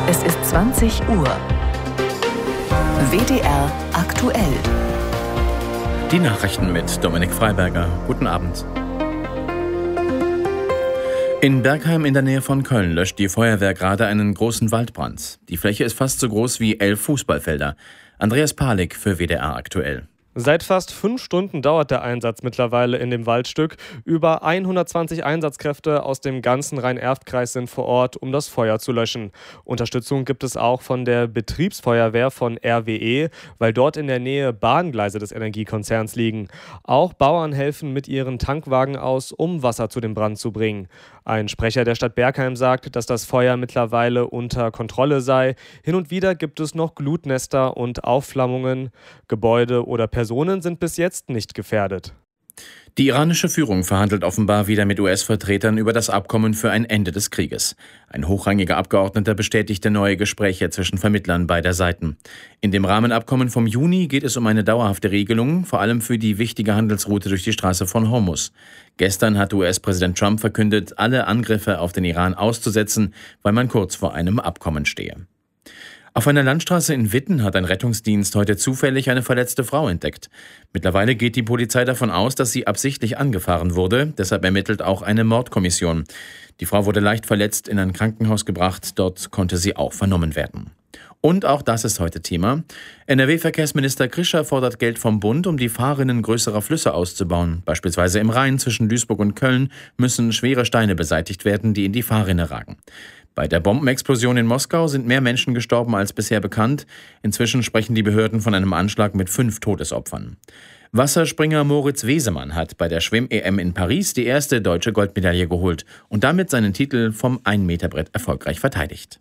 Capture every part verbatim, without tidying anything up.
Es ist zwanzig Uhr. W D R aktuell. Die Nachrichten mit Dominik Freiberger. Guten Abend. In Bergheim in der Nähe von Köln löscht die Feuerwehr gerade einen großen Waldbrand. Die Fläche ist fast so groß wie elf Fußballfelder. Andreas Palik für W D R aktuell. Seit fast fünf Stunden dauert der Einsatz mittlerweile in dem Waldstück. Über hundertzwanzig Einsatzkräfte aus dem ganzen Rhein-Erft-Kreis sind vor Ort, um das Feuer zu löschen. Unterstützung gibt es auch von der Betriebsfeuerwehr von R W E, weil dort in der Nähe Bahngleise des Energiekonzerns liegen. Auch Bauern helfen mit ihren Tankwagen aus, um Wasser zu dem Brand zu bringen. Ein Sprecher der Stadt Bergheim sagt, dass das Feuer mittlerweile unter Kontrolle sei. Hin und wieder gibt es noch Glutnester und Aufflammungen. Gebäude oder Personen sind bis jetzt nicht gefährdet. Die iranische Führung verhandelt offenbar wieder mit U S-Vertretern über das Abkommen für ein Ende des Krieges. Ein hochrangiger Abgeordneter bestätigte neue Gespräche zwischen Vermittlern beider Seiten. In dem Rahmenabkommen vom Juni geht es um eine dauerhafte Regelung, vor allem für die wichtige Handelsroute durch die Straße von Hormuz. Gestern hat U S-Präsident Trump verkündet, alle Angriffe auf den Iran auszusetzen, weil man kurz vor einem Abkommen stehe. Auf einer Landstraße in Witten hat ein Rettungsdienst heute zufällig eine verletzte Frau entdeckt. Mittlerweile geht die Polizei davon aus, dass sie absichtlich angefahren wurde. Deshalb ermittelt auch eine Mordkommission. Die Frau wurde leicht verletzt in ein Krankenhaus gebracht. Dort konnte sie auch vernommen werden. Und auch das ist heute Thema. N R W-Verkehrsminister Krischer fordert Geld vom Bund, um die Fahrrinnen größerer Flüsse auszubauen. Beispielsweise im Rhein zwischen Duisburg und Köln müssen schwere Steine beseitigt werden, die in die Fahrrinne ragen. Bei der Bombenexplosion in Moskau sind mehr Menschen gestorben als bisher bekannt. Inzwischen sprechen die Behörden von einem Anschlag mit fünf Todesopfern. Wasserspringer Moritz Wesemann hat bei der Schwimm-E M in Paris die erste deutsche Goldmedaille geholt und damit seinen Titel vom ein-Meter-Brett erfolgreich verteidigt.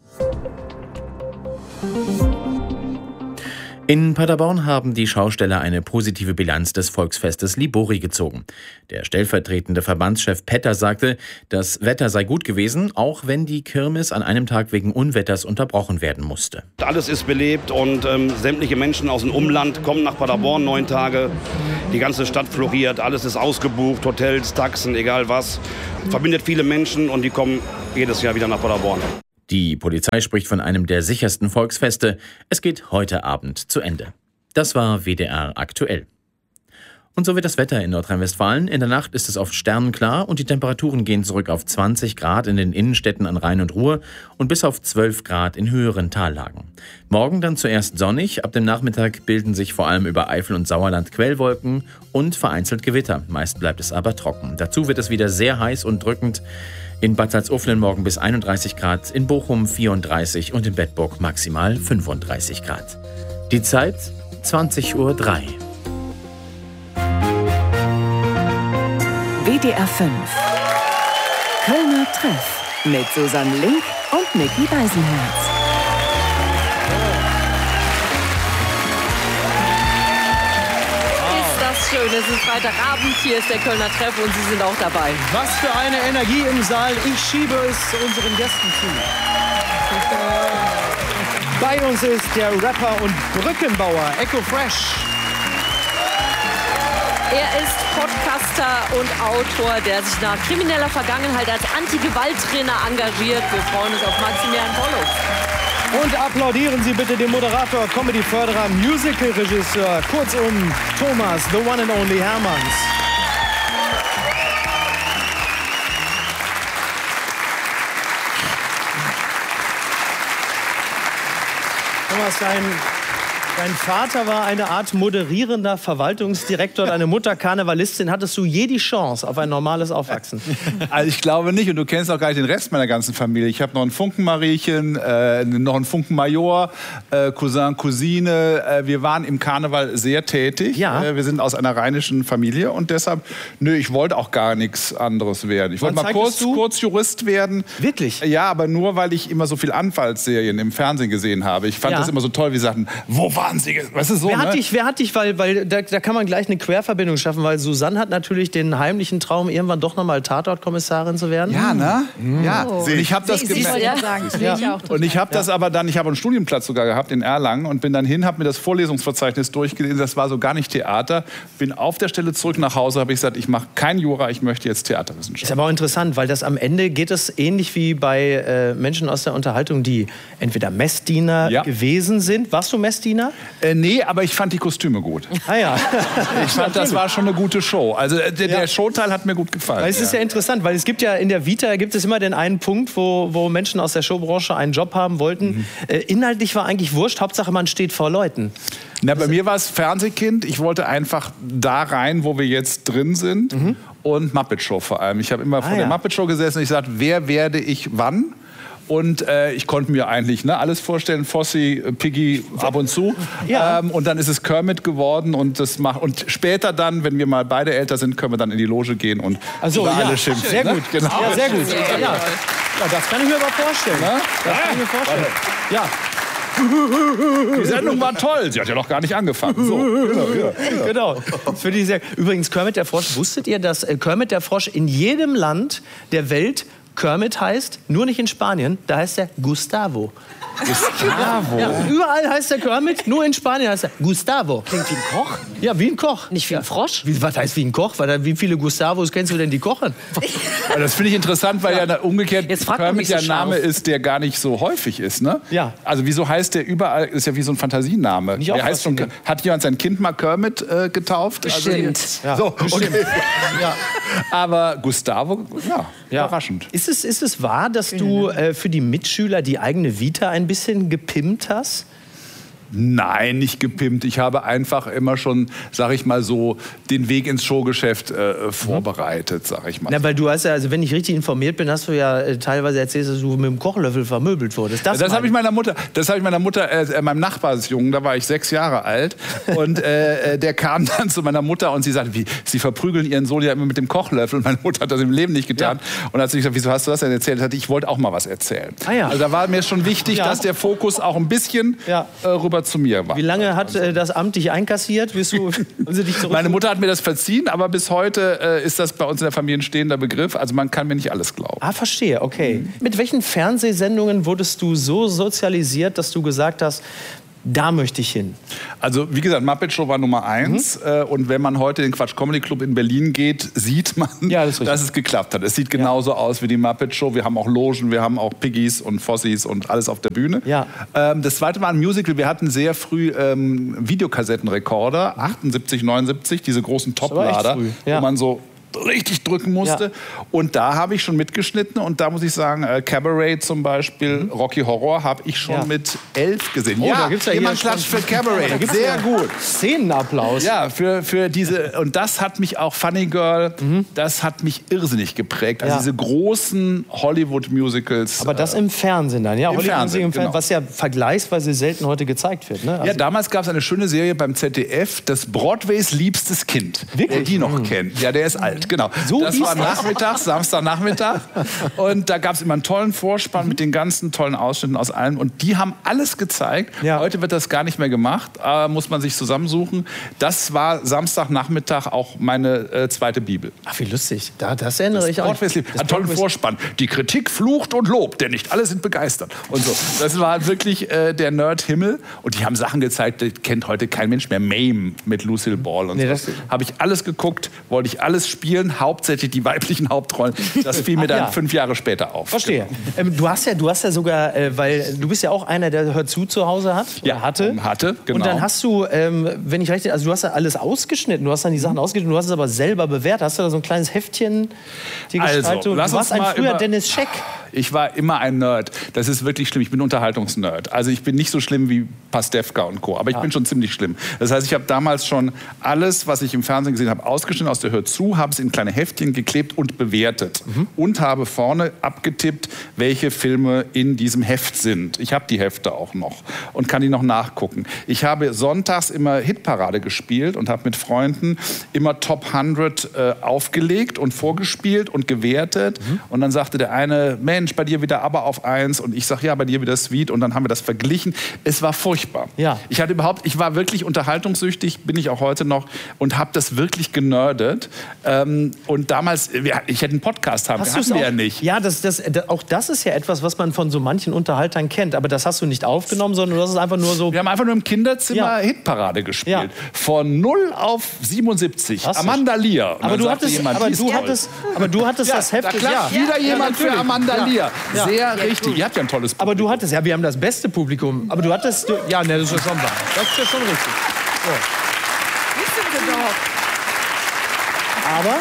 In Paderborn haben die Schausteller eine positive Bilanz des Volksfestes Libori gezogen. Der stellvertretende Verbandschef Petter sagte, das Wetter sei gut gewesen, auch wenn die Kirmes an einem Tag wegen Unwetters unterbrochen werden musste. Alles ist belebt und ähm, sämtliche Menschen aus dem Umland kommen nach Paderborn neun Tage. Die ganze Stadt floriert, alles ist ausgebucht, Hotels, Taxen, egal was. Verbindet viele Menschen und die kommen jedes Jahr wieder nach Paderborn. Die Polizei spricht von einem der sichersten Volksfeste. Es geht heute Abend zu Ende. Das war W D R aktuell. Und so wird das Wetter in Nordrhein-Westfalen. In der Nacht ist es oft sternenklar und die Temperaturen gehen zurück auf zwanzig Grad in den Innenstädten an Rhein und Ruhr und bis auf zwölf Grad in höheren Tallagen. Morgen dann zuerst sonnig. Ab dem Nachmittag bilden sich vor allem über Eifel und Sauerland Quellwolken und vereinzelt Gewitter. Meist bleibt es aber trocken. Dazu wird es wieder sehr heiß und drückend. In Bad Salzuflen morgen bis einunddreißig Grad, in Bochum vierunddreißig und in Bedburg maximal fünfunddreißig Grad. Die Zeit zwanzig Uhr drei. W D R fünf. Kölner Treff mit Susanne Link und Micky Beisenherz. Schön, es ist Freitagabend, hier ist der Kölner Treff und Sie sind auch dabei. Was für eine Energie im Saal, ich schiebe es unseren Gästen zu. Bei uns ist der Rapper und Brückenbauer Echo Fresh. Er ist Podcaster und Autor, der sich nach krimineller Vergangenheit als Anti-Gewalt-Trainer engagiert. Wir freuen uns auf Maximilian Bollow. Und applaudieren Sie bitte den Moderator, Comedy-Förderer, Musical-Regisseur, kurzum Thomas, the one and only Hermanns. Thomas, dein, dein Vater war eine Art moderierender Verwaltungsdirektor, deine Mutter Karnevalistin. Hattest du je die Chance auf ein normales Aufwachsen? Also ich glaube nicht und du kennst auch gar nicht den Rest meiner ganzen Familie. Ich habe noch ein Funkenmariechen, äh, noch ein Funkenmajor, äh, Cousin, Cousine. Äh, wir waren im Karneval sehr tätig. Ja. Äh, wir sind aus einer rheinischen Familie und deshalb, nö, ich wollte auch gar nichts anderes werden. Ich wollte mal kurz, kurz Jurist werden. Wirklich? Ja, aber nur, weil ich immer so viel Anwaltsserien im Fernsehen gesehen habe. Ich fand Ja. das immer so toll, wie sie sagten, wo war wahnsinnig. Weißt du, so, wer, hat ne? dich, wer hat dich, weil, weil da, da kann man gleich eine Querverbindung schaffen, weil Susanne hat natürlich den heimlichen Traum, irgendwann doch nochmal Tatortkommissarin zu werden. Ja, ne? Mhm. Ja. Oh. Und ich habe das Sie, gemerkt. ja. sagen. Ja. Ich auch Und ich habe das aber dann, ich habe einen Studienplatz sogar gehabt in Erlangen und bin dann hin, habe mir das Vorlesungsverzeichnis durchgelesen. Das war so gar nicht Theater. Bin auf der Stelle zurück nach Hause, habe ich gesagt, ich mache kein Jura, ich möchte jetzt Theaterwissenschaft. Ist aber auch interessant, weil das am Ende geht es ähnlich wie bei äh, Menschen aus der Unterhaltung, die entweder Messdiener Ja. gewesen sind. Warst du Messdiener? Äh, nee, aber ich fand die Kostüme gut. Ah ja. Ich fand, das war schon eine gute Show. Also äh, der, Ja. der Showteil hat mir gut gefallen. Weil es ist ja interessant, weil es gibt ja in der Vita gibt es immer den einen Punkt, wo, wo Menschen aus der Showbranche einen Job haben wollten. Mhm. Äh, inhaltlich war eigentlich wurscht, Hauptsache man steht vor Leuten. Na, bei mir war es Fernsehkind. Ich wollte einfach da rein, wo wir jetzt drin sind. Mhm. Und Muppet Show vor allem. Ich habe immer vor Ah, der ja. Muppet Show gesessen und ich gesagt, wer werde ich wann? Und äh, ich konnte mir eigentlich ne, alles vorstellen, Fossi, Piggy ab und zu. Ja. Ähm, und dann ist es Kermit geworden. Und, das macht, und später dann, wenn wir mal beide älter sind, können wir dann in die Loge gehen und Also, über ja, alle schimpfen. sehr ne? gut. Genau. Ja, sehr gut. Ja. Ja, das kann ich mir aber vorstellen. Ne? Das kann ich mir vorstellen. Ja. Die Sendung war toll. Sie hat ja noch gar nicht angefangen. So, genau, ja. Genau. Das finde ich sehr. Übrigens, Kermit der Frosch, wusstet ihr, dass äh, Kermit der Frosch in jedem Land der Welt Kermit heißt, nur nicht in Spanien, da heißt er Gustavo. Gustavo. Ja, überall heißt er Kermit, nur in Spanien heißt er Gustavo. Klingt wie ein Koch. Ja, wie ein Koch. Nicht wie ein Frosch. Wie, was heißt wie ein Koch? Weil, wie viele Gustavos kennst du denn, die kochen? Aber das finde ich interessant, weil ja, ja umgekehrt Jetzt fragt man Kermit mich so der Name scharf. ist, der gar nicht so häufig ist. Ne? Ja. Also wieso heißt der überall, ist ja wie so ein Fantasiename. Ich auch Der heißt schon, faszinierend. hat jemand sein Kind mal Kermit äh, getauft? Bestimmt. Also, so, okay. Ja. Aber Gustavo, ja, Ja. überraschend. Ist es, ist es wahr, dass du äh, für die Mitschüler die eigene Vita ein bisschen gepimpt hast? Nein, nicht gepimpt. Ich habe einfach immer schon, sag ich mal so, den Weg ins Showgeschäft äh, vorbereitet, sag ich mal. Na, weil du hast ja, also wenn ich richtig informiert bin, hast du ja äh, teilweise erzählt, dass du mit dem Kochlöffel vermöbelt wurdest. Das, das habe ich meiner Mutter, das habe ich meiner Mutter, äh, meinem Nachbarsjungen, da war ich sechs Jahre alt und äh, der kam dann zu meiner Mutter und sie sagte, wie, sie verprügeln ihren Sohn ja immer mit dem Kochlöffel und meine Mutter hat das im Leben nicht getan. Ja. Und dann hat sie gesagt, wieso hast du das denn erzählt? Ich, ich wollte auch mal was erzählen. Ah, ja. Also da war mir schon wichtig, Ja. dass der Fokus auch ein bisschen Ja. äh, rüber zu mir war. Wie lange hat äh, das Amt dich einkassiert? Bist du, haben sie dich zurück- Meine Mutter hat mir das verziehen, aber bis heute äh, ist das bei uns in der Familie ein stehender Begriff. Also man kann mir nicht alles glauben. Ah, verstehe, okay. Mit welchen Fernsehsendungen wurdest du so sozialisiert, dass du gesagt hast, da möchte ich hin? Also wie gesagt, Muppet Show war Nummer eins. Mhm. Äh, und wenn man heute in den Quatsch Comedy Club in Berlin geht, sieht man, Ja, das ist richtig. dass es geklappt hat. Es sieht genauso aus wie die Muppet Show. Wir haben auch Logen, wir haben auch Piggies und Fossis und alles auf der Bühne. Ja. Ähm, das zweite war ein Musical. Wir hatten sehr früh ähm, Videokassettenrekorder, achtundsiebzig, neunundsiebzig, diese großen aber echt Toplader, früh, ja. wo man so richtig drücken musste. Ja. Und da habe ich schon mitgeschnitten. Und da muss ich sagen, äh, Cabaret zum Beispiel, Rocky Horror, habe ich schon Ja. mit elf gesehen. Oh, da gibt's ja jemand hier klatscht schon- für Cabaret. Da gibt's Sehr ja gut. Szenenapplaus. Ja, für, für diese, und das hat mich auch, Funny Girl, das hat mich irrsinnig geprägt. Also Ja. diese großen Hollywood-Musicals. Aber das im Fernsehen dann, ja? Im Hollywood Fernsehen, im Fernsehen, genau. was ja vergleichsweise selten heute gezeigt wird. Ne? Ja, Also, damals gab es eine schöne Serie beim Z D F, das Broadways liebstes Kind. Wirklich? Wer die noch kennt. Ja, der ist alt, genau. So das hieß war das? nachmittags, Samstagnachmittag. Und da gab es immer einen tollen Vorspann mit den ganzen tollen Ausschnitten aus allem. Und die haben alles gezeigt. Ja. Heute wird das gar nicht mehr gemacht, äh, muss man sich zusammensuchen. Das war Samstagnachmittag auch meine äh, zweite Bibel. Ach, wie lustig. Da, das erinnere ich auch. Broadways liebt. Das Einen tollen Broadways- Vorspann. Die Kritik flucht und lobt, denn nicht alle sind begeistert. Und so. Das war wirklich äh, der Nerd-Himmel. Und die haben Sachen gezeigt, die kennt heute kein Mensch mehr. Mame mit Lucille Ball und Nee, so. das- Habe ich alles geguckt, wollte ich alles spielen, hauptsächlich die weiblichen Hauptrollen. Das fiel mir Ach dann ja. fünf Jahre später auf. Verstehe. Ähm, du hast ja, du hast ja sogar, äh, weil du bist ja auch einer, der Hört zu zu Hause hat. Ja, oder hatte. hatte, genau. Und dann hast du, ähm, wenn ich recht, also du hast ja alles ausgeschnitten. Du hast dann die Sachen ausgeschnitten. Du hast es aber selber bewertet. Hast du da so ein kleines Heftchen dir Also, gestaltet? Du lass uns warst ein mal früher über- Dennis Scheck. Ich war immer ein Nerd. Das ist wirklich schlimm. Ich bin Unterhaltungsnerd. Also ich bin nicht so schlimm wie Pastewka und Co. Aber ich bin schon ziemlich schlimm. Das heißt, ich habe damals schon alles, was ich im Fernsehen gesehen habe, ausgeschnitten aus der Hör zu, habe es in kleine Heftchen geklebt und bewertet. Mhm. Und habe vorne abgetippt, welche Filme in diesem Heft sind. Ich habe die Hefte auch noch und kann die noch nachgucken. Ich habe sonntags immer Hitparade gespielt und habe mit Freunden immer Top hundert äh, aufgelegt und vorgespielt und gewertet. Mhm. Und dann sagte der eine, Mensch, Mensch, bei dir wieder aber auf eins und ich sage, ja, bei dir wieder Sweet und dann haben wir das verglichen. Es war furchtbar. Ja. Ich hatte überhaupt, ich war wirklich unterhaltungssüchtig, bin ich auch heute noch und habe das wirklich genördet. Ähm, und damals, ich hätte einen Podcast haben, Hast hatten wir auch, ja nicht. Ja, das, das, das, auch das ist ja etwas, was man von so manchen Unterhaltern kennt. Aber das hast du nicht aufgenommen, sondern du hast es einfach nur so... Wir haben einfach nur im Kinderzimmer Ja. Hitparade gespielt. Ja. Von null auf siebenundsiebzig. Hast du- Amanda Lear. Und Aber dann du sagte hattest, jemand, aber die ist du toll. hattest, aber du hattest Ja, das Heft da des klatscht Jahres. wieder jemand für natürlich. Amanda Ja. Lear. Ja. Sehr richtig. Ihr habt ja ein tolles Publikum. Aber du hattest, ja, wir haben das beste Publikum. Aber du hattest, du, ja, ne, das ist schon wahr. Das ist ja schon richtig. So. Aber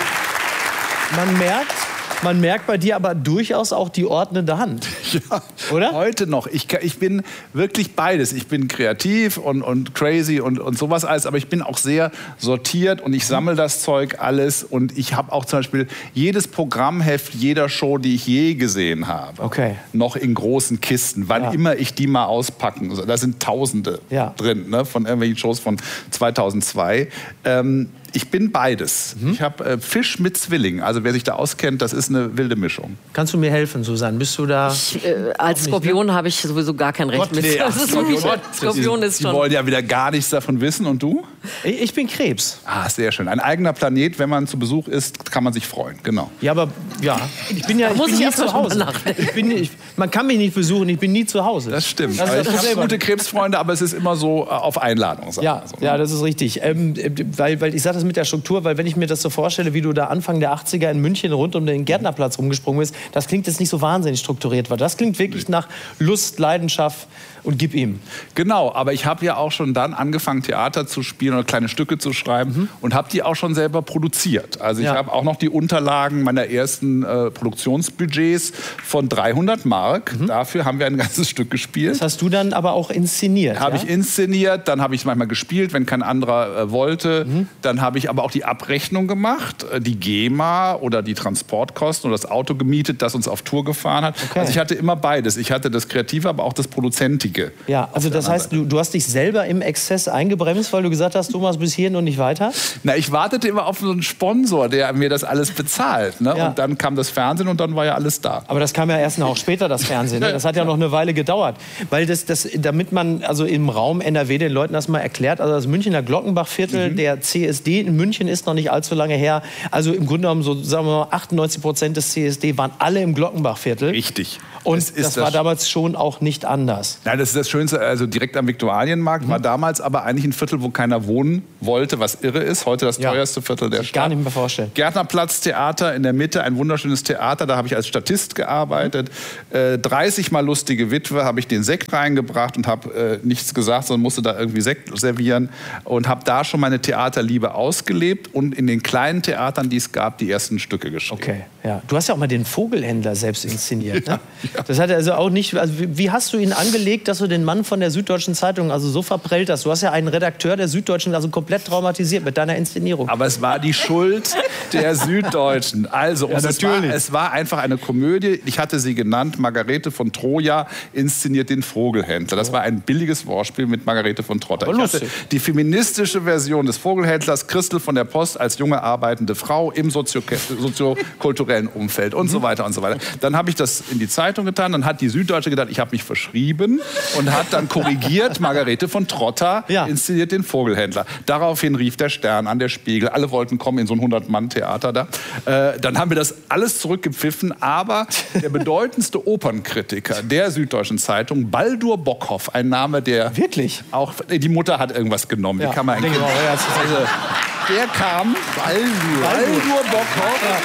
man merkt, man merkt bei dir aber durchaus auch die ordnende Hand. Ja, Oder? heute noch. Ich, ich bin wirklich beides. Ich bin kreativ und, und crazy und, und sowas alles, aber ich bin auch sehr sortiert und ich sammle das Zeug alles und ich habe auch zum Beispiel jedes Programmheft jeder Show, die ich je gesehen habe, Okay. noch in großen Kisten, wann Ja. immer ich die mal auspacken. Da sind Tausende Ja. drin, ne, von irgendwelchen Shows von zweitausendzwei. Ähm, ich bin beides. Mhm. Ich habe äh, Fisch mit Zwilling. Also wer sich da auskennt, das ist eine wilde Mischung. Kannst du mir helfen, Susanne? Bist du da? Ich, äh, als Skorpion habe ich sowieso gar kein Recht Gott, mit. nee, ach, Das ist Skorpion, wirklich, Skorpion ist Die schon. wollen ja wieder gar nichts davon wissen. Und du? Ich ich bin Krebs. Ah, sehr schön. Ein eigener Planet, wenn man zu Besuch ist, kann man sich freuen. Genau. Ja, aber ja, ich bin ja ich muss bin ich nie erst mal zu Hause. drüber nachdenken. Ich bin, ich, man kann mich nicht besuchen, ich bin nie zu Hause. Das stimmt. Das ist Aber das ich habe Problem. gute Krebsfreunde, aber es ist immer so äh, auf Einladung. sagen Ja, wir so, ne? ja, das ist richtig. Ähm, äh, weil, weil ich sage das mit der Struktur, weil wenn ich mir das so vorstelle, wie du da Anfang der achtziger in München rund um den Gärtnerplatz rumgesprungen bist, das klingt jetzt nicht so wahnsinnig strukturiert, weil das klingt wirklich nach Lust, Leidenschaft und gib ihm. Genau, aber ich habe ja auch schon dann angefangen, Theater zu spielen oder kleine Stücke zu schreiben und habe die auch schon selber produziert. Also ich Ja. habe auch noch die Unterlagen meiner ersten äh, Produktionsbudgets von dreihundert Mark. Dafür haben wir ein ganzes Stück gespielt. Das hast du dann aber auch inszeniert. Habe ja? ich inszeniert, dann habe ich es manchmal gespielt, wenn kein anderer äh, wollte. Dann habe ich aber auch die Abrechnung gemacht, äh, die GEMA oder die Transportkosten oder das Auto gemietet, das uns auf Tour gefahren hat. Okay. Also ich hatte immer beides. Ich hatte das Kreative, aber auch das Produzentige. Ja, also das heißt, du, du hast dich selber im Exzess eingebremst, weil du gesagt hast, Thomas, bis hierhin und nicht weiter? Na, ich wartete immer auf so einen Sponsor, der mir das alles bezahlt. Ne? Ja. Und dann kam das Fernsehen und dann war ja alles da. Aber das kam ja erst noch später, das Fernsehen. Ne? Das hat ja noch eine Weile gedauert. Weil das, das, damit man also im Raum N R W den Leuten das mal erklärt, also das Münchner Glockenbachviertel, Mhm. der C S D in München ist noch nicht allzu lange her. Also im Grunde genommen, so sagen wir mal, achtundneunzig Prozent des C S D waren alle im Glockenbachviertel. Richtig. Und Es das, ist war das- damals schon auch nicht anders. Nein, das ist das Schönste, also direkt am Viktualienmarkt, war damals aber eigentlich ein Viertel, wo keiner wohnen wollte, was irre ist. Heute das Ja. teuerste Viertel der Sich Stadt. gar nicht mehr vorstellen. Gärtnerplatz Theater in der Mitte, ein wunderschönes Theater, da habe ich als Statist gearbeitet. Äh, dreißig Mal lustige Witwe, habe ich den Sekt reingebracht und habe äh, nichts gesagt, sondern musste da irgendwie Sekt servieren und habe da schon meine Theaterliebe ausgelebt und in den kleinen Theatern, die es gab, die ersten Stücke geschrieben. Okay, ja. Du hast ja auch mal den Vogelhändler selbst inszeniert. Ne? Das hat er also auch nicht. Also wie, wie hast du ihn angelegt, dass du den Mann von der Süddeutschen Zeitung also so verprellt hast? Du hast ja einen Redakteur der Süddeutschen also komplett traumatisiert mit deiner Inszenierung. Aber es war die Schuld der Süddeutschen. Also, Ja, und es, war, natürlich. es war einfach eine Komödie. Ich hatte sie genannt, Margarete von Troja inszeniert den Vogelhändler. Das war ein billiges Wortspiel mit Margarete von Trotter. Aber Ich hatte lustig. die feministische Version des Vogelhändlers, Christel von der Post als junge arbeitende Frau im sozio- soziokulturellen Umfeld und so weiter und so weiter. Dann habe ich das in die Zeitung getan. Dann hat die Süddeutsche gedacht, ich habe mich verschrieben und hat dann korrigiert, Margarete von Trotter Ja. inszeniert den Vogelhändler. Daraufhin rief der Stern an, der Spiegel. Alle wollten kommen in so ein hundert-Mann-Theater da. Äh, dann haben wir das alles zurückgepfiffen. Aber der bedeutendste Opernkritiker der Süddeutschen Zeitung, Baldur Bockhoff, ein Name, der Wirklich? auch die Mutter hat irgendwas genommen. Ja, Wie kann man eigentlich? denke ich auch, ja, das ist- Also, der kam. Baldur. Baldur Bockhoff.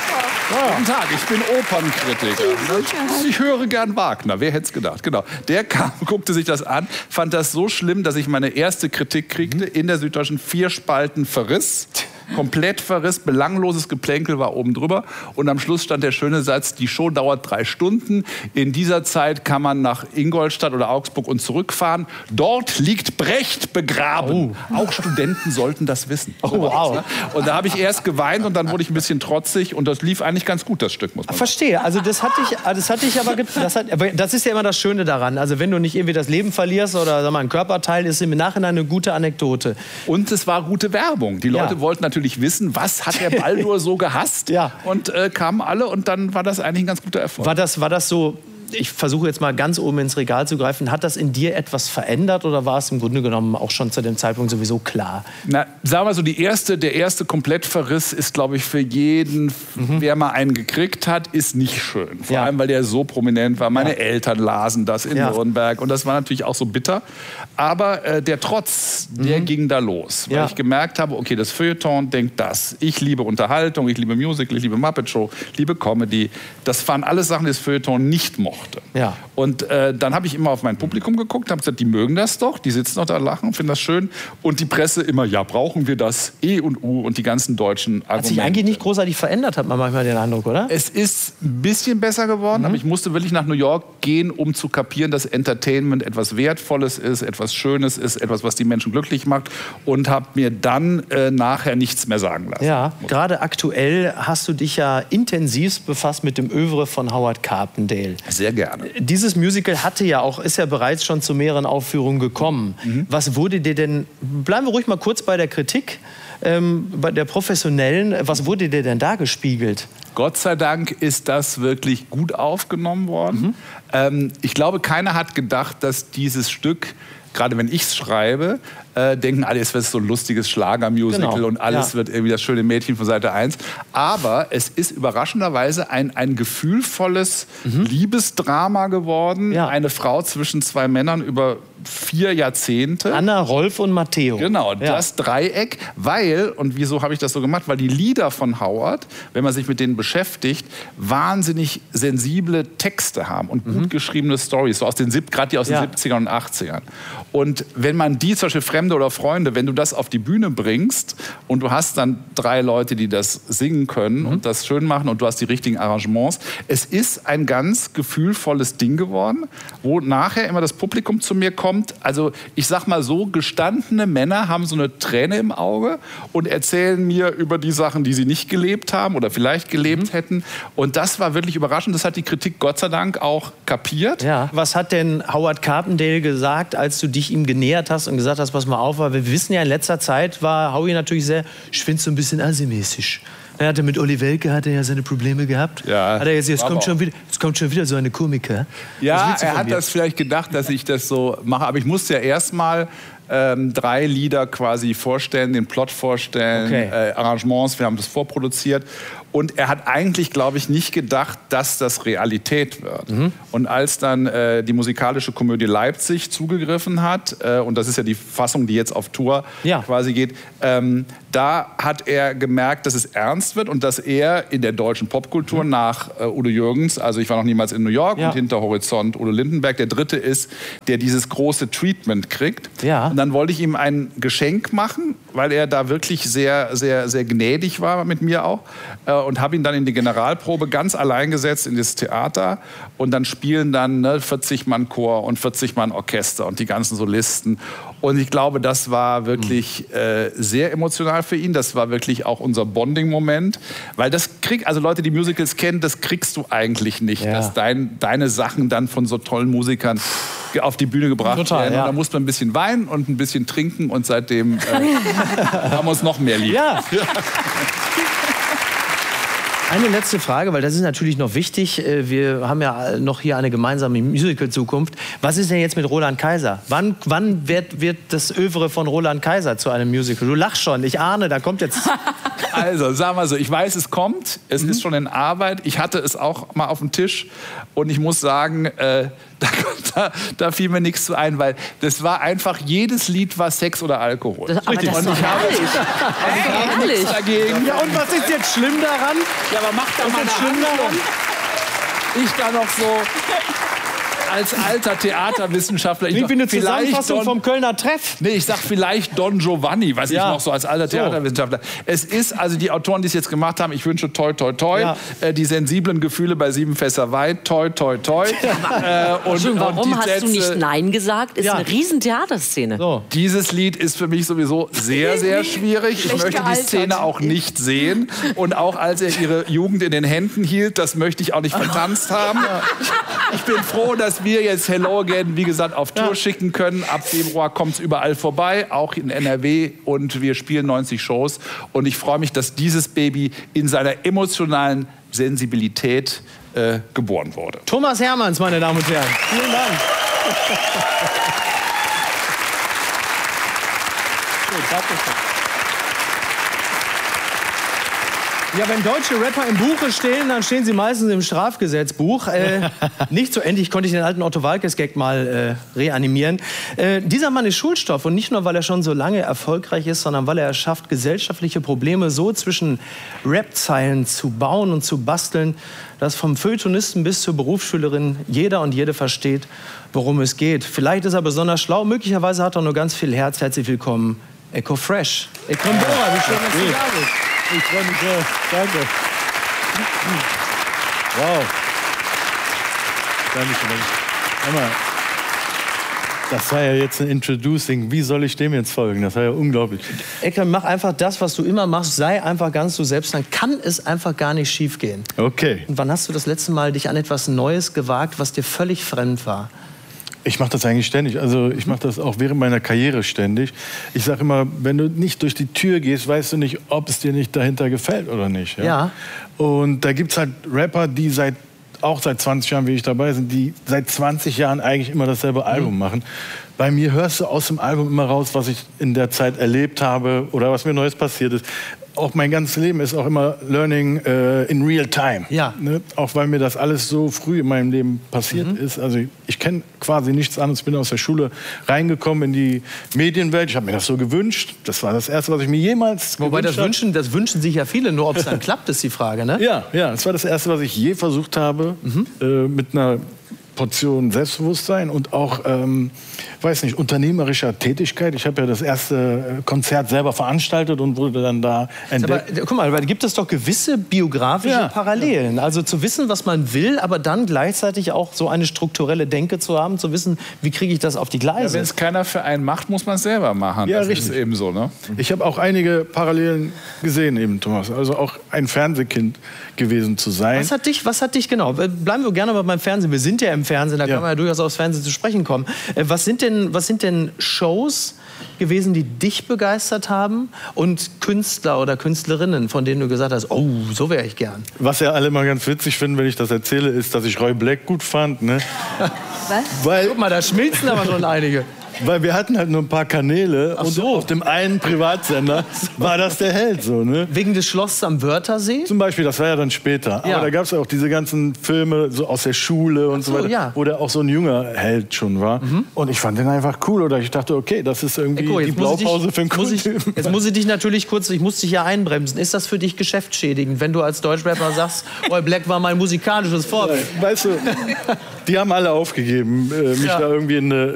Guten Tag, ich bin Opernkritiker. Ich höre gern Wagner. Wer hätte es gedacht? Genau. Der kam, guckte sich das an, fand das so schlimm, dass ich meine erste Kritik kriegte in der Süddeutschen. Vier Spalten Verriss. Komplett Verriss, belangloses Geplänkel war oben drüber. Und am Schluss stand der schöne Satz, die Show dauert drei Stunden. In dieser Zeit kann man nach Ingolstadt oder Augsburg und zurückfahren. Dort liegt Brecht begraben. Auch Studenten sollten das wissen. Oh, wow. Und da habe ich erst geweint und dann wurde ich ein bisschen trotzig. Und das lief eigentlich ganz gut, das Stück, muss man sagen. Verstehe. Also das hatte ich, das hatte ich aber, ge- das, hat, aber das ist ja immer das Schöne daran. Also wenn du nicht irgendwie das Leben verlierst oder sag mal, ein Körperteil, ist im Nachhinein eine gute Anekdote. Und es war gute Werbung. Die Leute Ja. wollten natürlich natürlich wissen, was hat der Baldur so gehasst. Ja. Und äh, kamen alle und dann war das eigentlich ein ganz guter Erfolg. War das, war das so, ich versuche jetzt mal ganz oben ins Regal zu greifen, hat das in dir etwas verändert oder war es im Grunde genommen auch schon zu dem Zeitpunkt sowieso klar? Na, sagen wir so, die erste, der erste Komplettverriss ist, glaube ich, für jeden, mhm. wer mal einen gekriegt hat, ist nicht schön. Vor ja. allem, weil der so prominent war. Meine ja. Eltern lasen das in ja. Nürnberg und das war natürlich auch so bitter. Aber äh, der Trotz, der mhm. ging da los, weil ja. ich gemerkt habe, okay, das Feuilleton denkt das. Ich liebe Unterhaltung, ich liebe Musical, ich liebe Muppet Show, ich liebe Comedy. Das waren alles Sachen, die das Feuilleton nicht mochte. Ja. Und äh, dann habe ich immer auf mein Publikum geguckt, habe gesagt, die mögen das doch, die sitzen doch da, lachen, finden das schön. Und die Presse immer, ja, brauchen wir das, E und U und die ganzen deutschen Argumente. Hat sich eigentlich nicht großartig verändert, hat man manchmal den Eindruck, oder? Es ist ein bisschen besser geworden, mhm. aber ich musste wirklich nach New York gehen, um zu kapieren, dass Entertainment etwas Wertvolles ist, etwas Schönes ist, etwas, was die Menschen glücklich macht und habe mir dann äh, nachher nichts mehr sagen lassen. Ja, gerade aktuell hast du dich ja intensiv befasst mit dem Œuvre von Howard Carpendale. Sehr gerne. Dieses Musical hatte ja auch, ist ja bereits schon zu mehreren Aufführungen gekommen. Mhm. Was wurde dir denn, bleiben wir ruhig mal kurz bei der Kritik, ähm, bei der professionellen, was wurde dir denn da gespiegelt? Gott sei Dank ist das wirklich gut aufgenommen worden. Mhm. Ähm, ich glaube, keiner hat gedacht, dass dieses Stück, gerade wenn ich es schreibe, äh, denken alle, es wird so ein lustiges Schlagermusical genau. und alles ja. wird irgendwie das schöne Mädchen von Seite eins. Aber es ist überraschenderweise ein, ein gefühlvolles mhm. Liebesdrama geworden. Ja. Eine Frau zwischen zwei Männern über vier Jahrzehnte. Anna, Rolf und Matteo. Genau, ja. das Dreieck, weil, und wieso habe ich das so gemacht? Weil die Lieder von Howard, wenn man sich mit denen beschäftigt, wahnsinnig sensible Texte haben und gut mhm. geschriebene Storys, so aus den, gerade die aus ja. den siebzigern und achtzigern. Und wenn man die, zum Beispiel Fremde oder Freunde, wenn du das auf die Bühne bringst und du hast dann drei Leute, die das singen können mhm. und das schön machen und du hast die richtigen Arrangements, es ist ein ganz gefühlvolles Ding geworden, wo nachher immer das Publikum zu mir kommt. Also ich sag mal so, gestandene Männer haben so eine Träne im Auge und erzählen mir über die Sachen, die sie nicht gelebt haben oder vielleicht gelebt mhm. hätten. Und das war wirklich überraschend. Das hat die Kritik Gott sei Dank auch kapiert. Ja. Was hat denn Howard Carpendale gesagt, als du dich ihm genähert hast und gesagt hast, pass mal auf, weil wir wissen ja, in letzter Zeit war Howie natürlich sehr, ich finde so ein bisschen asimäßig. Er hatte mit Olli Welke hat er ja seine Probleme gehabt. Ja, hat er jetzt, jetzt, kommt schon wieder, jetzt kommt schon wieder so eine Komiker. Ja, er hat mir? das vielleicht gedacht, dass ich das so mache. Aber ich musste ja erst mal ähm, drei Lieder quasi vorstellen, den Plot vorstellen, okay. äh, Arrangements. Wir haben das vorproduziert. Und er hat eigentlich, glaube ich, nicht gedacht, dass das Realität wird. Mhm. Und als dann äh, die musikalische Komödie Leipzig zugegriffen hat, äh, und das ist ja die Fassung, die jetzt auf Tour ja. quasi geht, ähm, da hat er gemerkt, dass es ernst wird und dass er in der deutschen Popkultur mhm. nach äh, Udo Jürgens, also ich war noch niemals in New York ja. und hinter Horizont Udo Lindenberg, der Dritte ist, der dieses große Treatment kriegt. Ja. Und dann wollte ich ihm ein Geschenk machen, weil er da wirklich sehr, sehr, sehr gnädig war mit mir auch. Äh, und habe ihn dann in die Generalprobe ganz allein gesetzt in das Theater. Und dann spielen dann ne, vierzig Mann Chor und vierzig Mann Orchester und die ganzen Solisten. Und ich glaube, das war wirklich äh, sehr emotional für ihn. Das war wirklich auch unser Bonding-Moment. Weil das krieg, also Leute, die Musicals kennen, das kriegst du eigentlich nicht. Ja. Dass dein, deine Sachen dann von so tollen Musikern auf die Bühne gebracht Total, werden. Ja. Und da musste man ein bisschen weinen und ein bisschen trinken. Und seitdem äh, haben wir uns noch mehr lieb. Ja. Ja. Eine letzte Frage, weil das ist natürlich noch wichtig. Wir haben ja noch hier eine gemeinsame Musical-Zukunft. Was ist denn jetzt mit Roland Kaiser? Wann, wann wird, wird das Œuvre von Roland Kaiser zu einem Musical? Du lachst schon, ich ahne, da kommt jetzt... Also, sagen wir so, ich weiß, es kommt. Es mhm. ist schon in Arbeit. Ich hatte es auch mal auf dem Tisch. Und ich muss sagen, äh, da, da, da fiel mir nichts zu ein, weil das war einfach, jedes Lied war Sex oder Alkohol. Das, aber das und ich habe, ich habe nichts dagegen. Ja, und was ist jetzt schlimm daran? Ja, aber mach da mal eine schlimm daran. Ich da noch so... als alter Theaterwissenschaftler. Ich bin eine Zusammenfassung Don, vom Kölner Treff. Nee, ich sag vielleicht Don Giovanni, weiß ja. ich noch so als alter Theaterwissenschaftler. So. Es ist, also die Autoren, die es jetzt gemacht haben, ich wünsche toi, toi, toi. Ja. Äh, die sensiblen Gefühle bei Sieben Fässer Wein, toi, toi, toi. äh, und, Schön, warum und hast Sätze, du nicht Nein gesagt? Ist ja. eine riesen Theaterszene. So. Dieses Lied ist für mich sowieso sehr, sehr schwierig. Ich möchte die Szene auch nicht sehen. Und auch als er ihre Jugend in den Händen hielt, das möchte ich auch nicht vertanzt haben. Ich bin froh, dass dass wir jetzt Hello Again, wie gesagt, auf Tour ja. schicken können. Ab Februar kommt es überall vorbei, auch in N R W. Und wir spielen neunzig Shows. Und ich freue mich, dass dieses Baby in seiner emotionalen Sensibilität äh, geboren wurde. Thomas Hermanns, meine Damen und Herren. Vielen Dank. Gut, danke schön. Ja, wenn deutsche Rapper im Buche stehen, dann stehen sie meistens im Strafgesetzbuch. Äh, nicht so endlich konnte ich den alten Otto Waalkes-Gag mal äh, reanimieren. Äh, dieser Mann ist Schulstoff und nicht nur, weil er schon so lange erfolgreich ist, sondern weil er es schafft, gesellschaftliche Probleme so zwischen Rap-Zeilen zu bauen und zu basteln, dass vom Feuilletonisten bis zur Berufsschülerin jeder und jede versteht, worum es geht. Vielleicht ist er besonders schlau, möglicherweise hat er nur ganz viel Herz. Herzlich willkommen, Echo Fresh. Echo Bora, wie schön, dass du da bist. Ich freue mich sehr. Danke. Wow. Danke schön. Das war ja jetzt ein Introducing. Wie soll ich dem jetzt folgen? Das war ja unglaublich. Ekrem, mach einfach das, was du immer machst. Sei einfach ganz du selbst. Dann kann es einfach gar nicht schief gehen. Okay. Und wann hast du das letzte Mal dich an etwas Neues gewagt, was dir völlig fremd war? Ich mache das eigentlich ständig. Also ich mache das auch während meiner Karriere ständig. Ich sage immer, wenn du nicht durch die Tür gehst, weißt du nicht, ob es dir nicht dahinter gefällt oder nicht. Ja. ja. Und da gibt es halt Rapper, die seit auch seit zwanzig Jahren, wie ich dabei sind, die seit zwanzig Jahren eigentlich immer dasselbe mhm. Album machen. Bei mir hörst du aus dem Album immer raus, was ich in der Zeit erlebt habe oder was mir Neues passiert ist. Auch mein ganzes Leben ist auch immer Learning äh, in real time. Ja. Ne? Auch weil mir das alles so früh in meinem Leben passiert mhm. ist. Also ich, ich kenne quasi nichts anderes. Ich bin aus der Schule reingekommen in die Medienwelt. Ich habe mir das so gewünscht. Das war das Erste, was ich mir jemals Wobei gewünscht das wünschen, das wünschen sich ja viele. Nur ob es dann klappt, ist die Frage, ne? Ja, ja. Das war das Erste, was ich je versucht habe. Mhm. Äh, mit einer Portion Selbstbewusstsein und auch, ähm, weiß nicht, unternehmerischer Tätigkeit. Ich habe ja das erste Konzert selber veranstaltet und wurde dann da entdeckt. Aber, guck mal, da gibt es doch gewisse biografische ja. Parallelen. Also zu wissen, was man will, aber dann gleichzeitig auch so eine strukturelle Denke zu haben, zu wissen, wie kriege ich das auf die Gleise. Ja, wenn es keiner für einen macht, muss man es selber machen. Ja, das richtig. ist eben so, ne? Ich habe auch einige Parallelen gesehen, eben, Thomas. Also auch ein Fernsehkind gewesen zu sein. Was hat dich, was hat dich genau? Bleiben wir gerne beim Fernsehen. Wir sind ja im Fernsehen, da ja. kann man ja durchaus aufs Fernsehen zu sprechen kommen. Was sind denn, was sind denn Shows gewesen, die dich begeistert haben und Künstler oder Künstlerinnen, von denen du gesagt hast, oh, so wäre ich gern? Was ja alle mal ganz witzig finden, wenn ich das erzähle, ist, dass ich Roy Black gut fand. Ne? Was? Weil, Guck mal, da schmilzen aber schon einige. Weil wir hatten halt nur ein paar Kanäle Ach und so. auf dem einen Privatsender war das der Held. So, ne? Wegen des Schlosses am Wörthersee? Zum Beispiel, das war ja dann später. Ja. Aber da gab es auch diese ganzen Filme so aus der Schule und so, so weiter, ja. wo der auch so ein junger Held schon war. Mhm. Und ich fand den einfach cool. Oder ich dachte, okay, das ist irgendwie Eko, die Blaupause für einen Kulttypen. Jetzt muss ich dich natürlich kurz, ich muss dich ja einbremsen. Ist das für dich geschäftsschädigend, wenn du als Deutschrapper sagst, Roy Black war mein musikalisches Vorbild? Ja, weißt du, die haben alle aufgegeben, mich ja. da irgendwie in eine